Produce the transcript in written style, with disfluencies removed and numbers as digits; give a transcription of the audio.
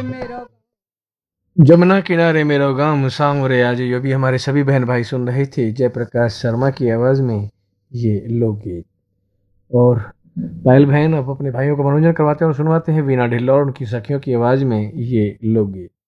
जमुना किनारे मेरा गांव सांवरे आज, ये भी हमारे सभी बहन भाई सुन रहे थे जयप्रकाश शर्मा की आवाज में ये लोकगीत। और पायल बहन अब अपने भाइयों को मनोरंजन करवाते हैं और सुनवाते हैं वीणा ढिल्लों और उनकी सखियों की आवाज में ये लोकगीत।